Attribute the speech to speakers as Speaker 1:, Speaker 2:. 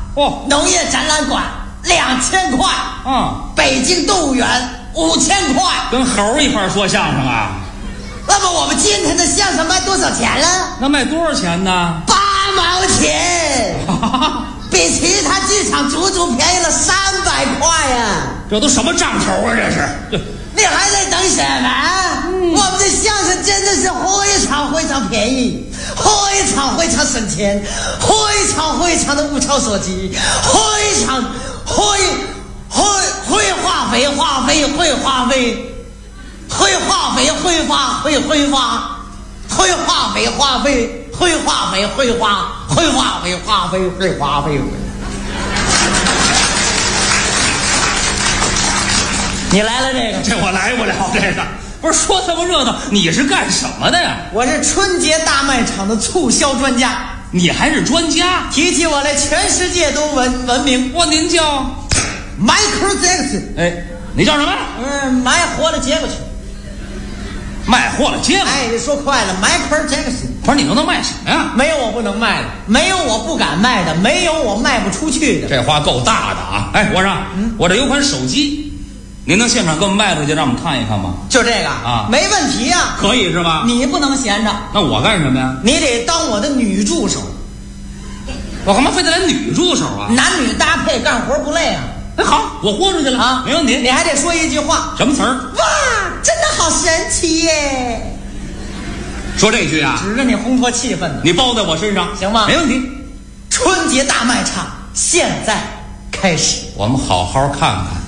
Speaker 1: 哦，
Speaker 2: 农业展览馆2000块，北京动物园5000块，
Speaker 1: 跟猴一块说相声啊？
Speaker 2: 那么我们今天的相声卖多少钱了？
Speaker 1: 那卖多少钱呢
Speaker 2: ？8毛钱，比其他剧场足足便宜了300块呀！
Speaker 1: 这都什么账头啊？这是。
Speaker 2: 你还在等什么？我们的相声真的是非常非常便宜，非常非常省钱，非常非常的物超所值，非常会化肥，你来了
Speaker 1: 这我来不了这个。不是说这么热闹，你是干什么的呀？
Speaker 2: 我是春节大卖场的促销专家。
Speaker 1: 你还是专家？
Speaker 2: 提起我来，全世界都闻名。
Speaker 1: 您叫
Speaker 2: Michael Jackson。
Speaker 1: 哎，你叫什么？
Speaker 2: 卖货了接过去。
Speaker 1: 卖货了接过去。
Speaker 2: 哎，你说快了 ，Michael Jackson。
Speaker 1: 不是你能卖什么呀？
Speaker 2: 没有我不能卖的，没有我不敢卖的，没有我卖不出去的。
Speaker 1: 这话够大的啊！哎，我说，我这有款手机。您能现场给我们卖出去，让我们看一看吗？
Speaker 2: 就这个
Speaker 1: 啊，
Speaker 2: 没问题啊，
Speaker 1: 可以是吧？
Speaker 2: 你不能闲着，
Speaker 1: 那我干什么呀？
Speaker 2: 你得当我的女助手。
Speaker 1: 我干嘛非得来女助手啊？
Speaker 2: 男女搭配，干活不累啊。
Speaker 1: 哎，好，我豁出去了啊，没问题。
Speaker 2: 你还得说一句话，
Speaker 1: 什么词儿？
Speaker 2: 哇，真的好神奇耶！
Speaker 1: 说这句啊，
Speaker 2: 指着你烘托气氛的，
Speaker 1: 你包在我身上
Speaker 2: 行吗？
Speaker 1: 没问题。
Speaker 2: 春节大卖场现在开始，
Speaker 1: 我们好好看看。